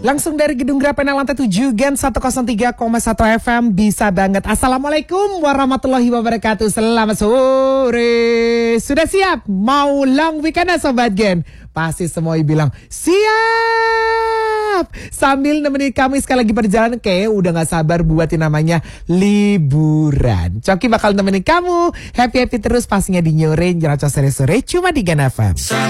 Langsung dari Gedung Grapena lantai 7 Gen 103,1 FM. Bisa banget. Assalamualaikum warahmatullahi wabarakatuh. Selamat sore. Sudah siap? Mau long weekend ya Sobat Gen? Pasti semua bilang siap. Sambil nemenin kami sekali lagi perjalanan, kayak udah gak sabar buatin namanya liburan. Coki bakal nemenin kamu happy-happy terus pastinya di Nyore Nyerocos sore-sore cuma di Gen FM.